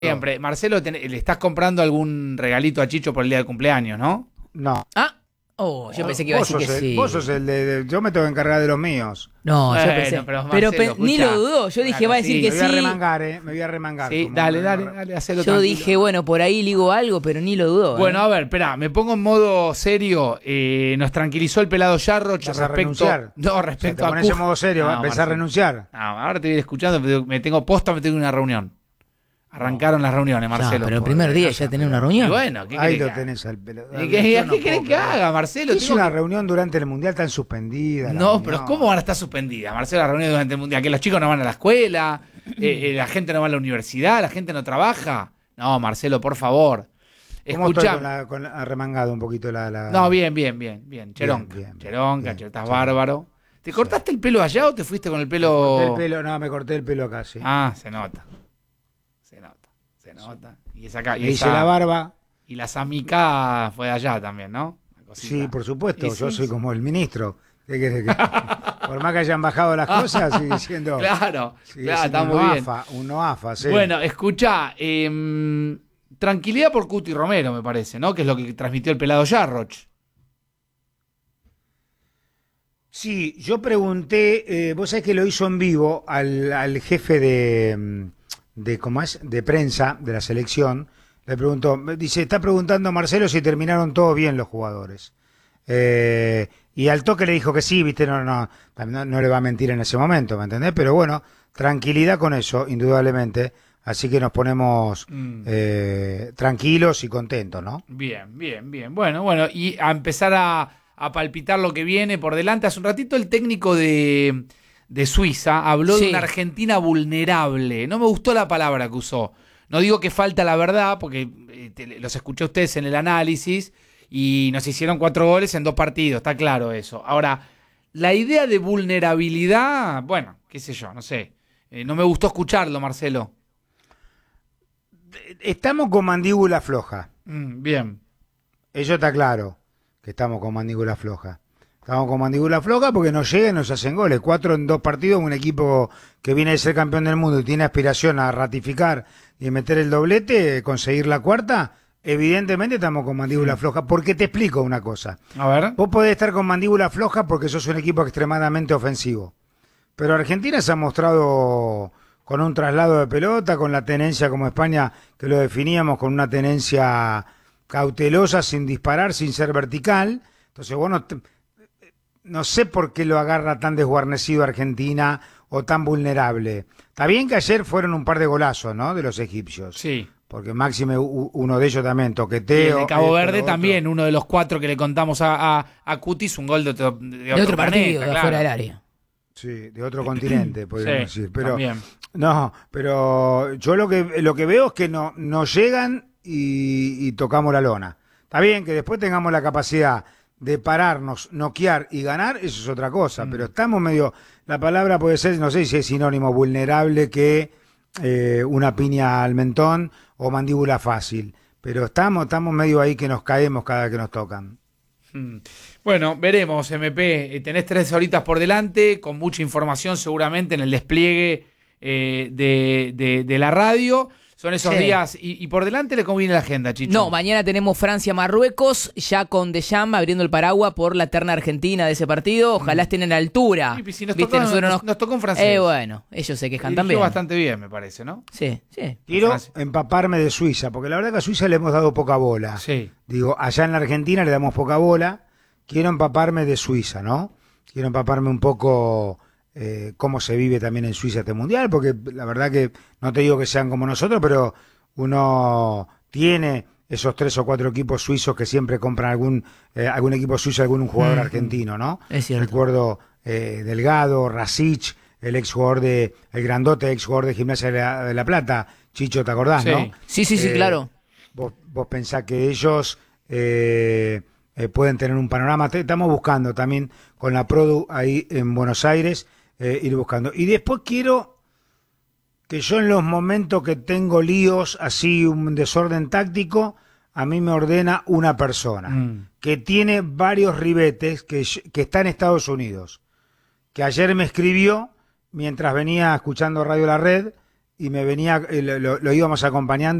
Siempre. Marcelo, le estás comprando algún regalito a Chicho por el día de cumpleaños, ¿no? No. Yo pensé que iba a decir que sí. Vos sos el de... Yo me tengo que encargar de los míos. No, yo pensé. Pero ni lo dudó. Yo dije, va a decir que sí. Me voy a remangar. Sí, dale, hacelo. Yo dije, bueno, por ahí ligo algo, pero ni lo dudó. Bueno, a ver, espera, me pongo en modo serio. Nos tranquilizó el pelado Jarroch respecto a te pones en modo serio, empezás a renunciar. No, ahora te voy escuchando, me tengo una reunión. Arrancaron las reuniones, Marcelo. Pero el primer día ya tenés una reunión. Y bueno, ¿qué ahí lo tenés al pelo. ¿Qué querés que haga, Marcelo? Es una reunión durante el Mundial tan suspendida. No, pero ¿cómo van a estar suspendidas, Marcelo, la reunión durante el Mundial? Que los chicos no van a la escuela, la gente no va a la universidad, la gente no trabaja. No, Marcelo, por favor. Escuchá. Arremangado un poquito la... No, bien. Cheronca, estás bárbaro. ¿Te cortaste el pelo allá o te fuiste con el pelo...? Me corté el pelo acá, sí. Se nota. Y hice la barba. Y la samica fue de allá también, ¿no? Sí, por supuesto. Yo soy como el ministro. ¿Qué querés que... Por más que hayan bajado las cosas, sigue siendo... Claro, está muy bien. Uno AFA, sí. Bueno, escuchá, tranquilidad por Cuti Romero, me parece, ¿no? Que es lo que transmitió el pelado Jarroch. Sí, yo pregunté, vos sabés que lo hizo en vivo al jefe de prensa de la selección. Le preguntó, está preguntando Marcelo si terminaron todos bien los jugadores. Y al toque le dijo que sí, viste, no le va a mentir en ese momento, ¿me entendés? Pero bueno, tranquilidad con eso, indudablemente. Así que nos ponemos tranquilos y contentos, ¿no? Bien. Bueno, y a empezar a palpitar lo que viene por delante. Hace un ratito el técnico de Suiza habló de una Argentina vulnerable. No me gustó la palabra que usó. No digo que falta la verdad, porque los escuché a ustedes en el análisis y nos hicieron 4 goles en 2 partidos, está claro eso. Ahora, la idea de vulnerabilidad, bueno, qué sé yo, no sé. No me gustó escucharlo, Marcelo. Estamos con mandíbula floja. Bien. Eso está claro, que estamos con mandíbula floja. Estamos con mandíbula floja porque nos llegan y nos hacen goles. 4 en 2 partidos, un equipo que viene de ser campeón del mundo y tiene aspiración a ratificar y meter el doblete, conseguir la 4ª. Evidentemente estamos con mandíbula floja. Porque te explico una cosa. A ver. Vos podés estar con mandíbula floja porque sos un equipo extremadamente ofensivo. Pero Argentina se ha mostrado con un traslado de pelota, con la tenencia como España, que lo definíamos con una tenencia cautelosa, sin disparar, sin ser vertical. Entonces, bueno, no sé por qué lo agarra tan desguarnecido Argentina o tan vulnerable. Está bien que ayer fueron un par de golazos, ¿no?, de los egipcios. Sí. Porque Máxime, uno de ellos también, toqueteo. Y el de Cabo Verde también, uno de los 4 que le contamos a Cutis, un gol de otro partido, planeta, de afuera del área. Sí, de otro continente, podríamos decir. Pero, también. No, pero yo lo que veo es que no llegan y tocamos la lona. Está bien que después tengamos la capacidad de pararnos, noquear y ganar, eso es otra cosa, pero estamos medio, la palabra puede ser, no sé si es sinónimo vulnerable que una piña al mentón o mandíbula fácil, pero estamos medio ahí que nos caemos cada vez que nos tocan. Bueno, veremos, MP, tenés 3 horitas por delante, con mucha información seguramente en el despliegue de la radio. Son esos días. Y por delante le conviene la agenda, Chicho. No, mañana tenemos Francia-Marruecos, ya con Deschamps abriendo el paraguas por la terna argentina de ese partido. Ojalá estén en la altura. Sí, si nos tocó un francés. Bueno, ellos se quejan también. Bastante bien, me parece, ¿no? Sí. Quiero empaparme de Suiza, porque la verdad que a Suiza le hemos dado poca bola. Sí. Digo, allá en la Argentina le damos poca bola. Quiero empaparme de Suiza, ¿no? Quiero empaparme un poco... cómo se vive también en Suiza este mundial, porque la verdad que no te digo que sean como nosotros, pero uno tiene esos 3 o 4 equipos suizos que siempre compran algún equipo suizo, algún jugador argentino, ¿no? Es cierto. Recuerdo Delgado, Rasic, el grandote ex jugador de Gimnasia de la Plata, Chicho, ¿te acordás, no? Sí, claro. Vos pensás que ellos pueden tener un panorama. Estamos buscando también con la Produ ahí en Buenos Aires, ir buscando. Y después quiero que yo en los momentos que tengo líos, así un desorden táctico, a mí me ordena una persona que tiene varios ribetes, que está en Estados Unidos, que ayer me escribió mientras venía escuchando Radio La Red y me venía, lo íbamos acompañando